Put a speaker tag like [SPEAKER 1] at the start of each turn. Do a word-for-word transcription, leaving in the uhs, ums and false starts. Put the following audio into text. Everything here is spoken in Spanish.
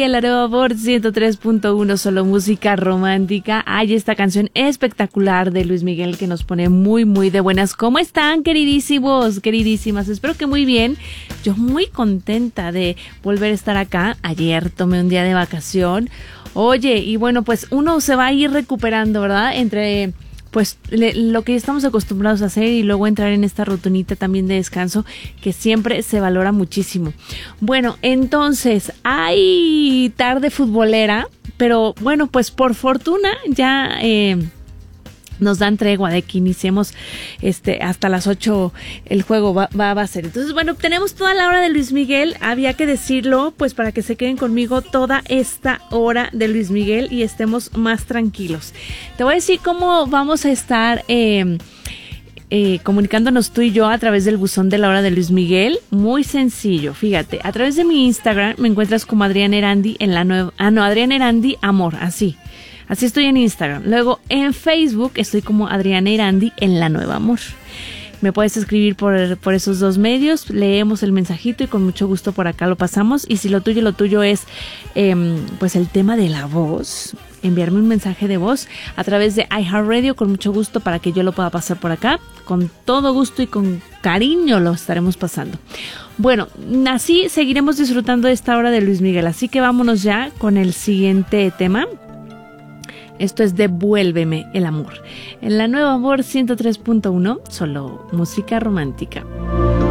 [SPEAKER 1] en la nueva Amor ciento tres punto uno, solo música romántica. Hay esta canción espectacular de Luis Miguel que nos pone muy, muy de buenas. ¿Cómo están, queridísimos, queridísimas? Espero que muy bien. Yo muy contenta de volver a estar acá. Ayer tomé un día de vacación. Oye, y bueno, pues uno se va a ir recuperando, ¿verdad? Entre... pues le, lo que estamos acostumbrados a hacer y luego entrar en esta rutinita también de descanso que siempre se valora muchísimo. Bueno, entonces hay tarde futbolera, pero bueno, pues por fortuna ya eh, nos dan tregua de que iniciemos este, hasta las ocho el juego va, va, va a ser. Entonces, bueno, tenemos toda la hora de Luis Miguel, había que decirlo, pues para que se queden conmigo toda esta hora de Luis Miguel y estemos más tranquilos. Te voy a decir cómo vamos a estar eh, eh, comunicándonos tú y yo a través del buzón de la hora de Luis Miguel. Muy sencillo, fíjate, a través de mi Instagram me encuentras como Adriana Erandi en la nueva, ah no, Adriana Erandi Amor, así. Así estoy en Instagram. Luego en Facebook estoy como Adriana Erandi en la nueva Amor. Me puedes escribir por, por esos dos medios, leemos el mensajito y con mucho gusto por acá lo pasamos. Y si lo tuyo, lo tuyo es eh, pues el tema de la voz, enviarme un mensaje de voz a través de iHeartRadio con mucho gusto para que yo lo pueda pasar por acá. Con todo gusto y con cariño lo estaremos pasando. Bueno, así seguiremos disfrutando de esta hora de Luis Miguel. Así que vámonos ya con el siguiente tema. Esto es Devuélveme el amor. En la nueva Amor ciento tres punto uno, solo música romántica.